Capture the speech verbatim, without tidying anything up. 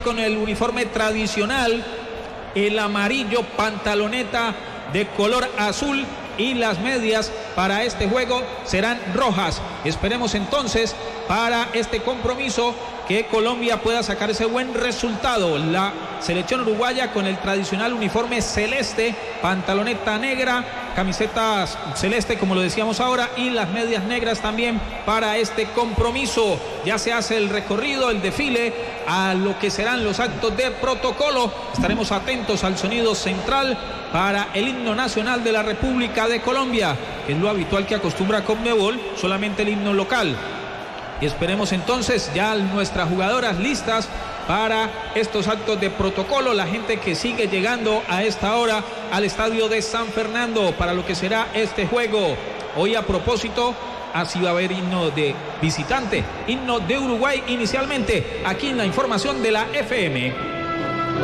Con el uniforme tradicional, el amarillo, pantaloneta de color azul y las medias para este juego serán rojas. Esperemos entonces para este compromiso que Colombia pueda sacar ese buen resultado. La selección uruguaya con el tradicional uniforme celeste, pantaloneta negra, camiseta celeste como lo decíamos ahora, y las medias negras también para este compromiso. Ya se hace el recorrido, el desfile a lo que serán los actos de protocolo. Estaremos atentos al sonido central para el himno nacional de la República de Colombia, que es lo habitual que acostumbra Conmebol, solamente el himno local. Y esperemos entonces ya nuestras jugadoras listas para estos actos de protocolo, la gente que sigue llegando a esta hora al estadio de San Fernando para lo que será este juego. Hoy, a propósito, así va a haber himno de visitante, himno de Uruguay inicialmente, aquí en la información de la F M.